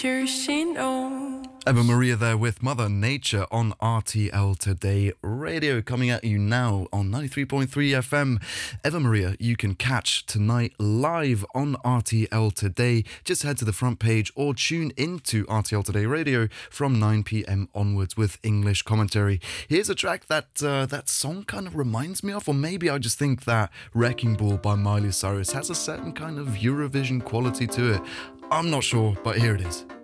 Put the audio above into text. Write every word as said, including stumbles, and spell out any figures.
Eva Maria there with Mother Nature on R T L Today Radio, coming at you now on ninety-three point three F M. Eva Maria, you can catch tonight live on R T L Today. Just head to the front page or tune into R T L Today Radio from nine p.m. onwards with English commentary. Here's a track that uh, that song kind of reminds me of, or maybe I just think that Wrecking Ball by Miley Cyrus has a certain kind of Eurovision quality to it. I'm not sure, but here it is.